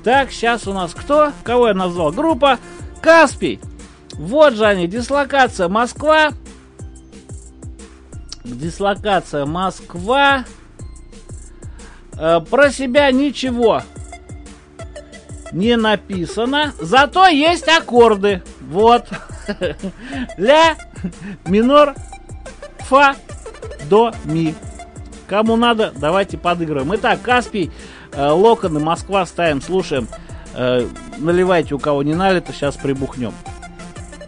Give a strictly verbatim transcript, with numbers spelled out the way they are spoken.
Так, сейчас у нас кто? Кого я назвал? Группа Каспий. Вот же они, дислокация Москва. Дислокация Москва. Э, про себя ничего не написано. Зато есть аккорды. Вот. Ля, минор, фа, до, ми. Кому надо, давайте подыгрываем. Итак, Каспий, э, Локоны, Москва ставим, слушаем. Э, наливайте, у кого не налито, сейчас прибухнем.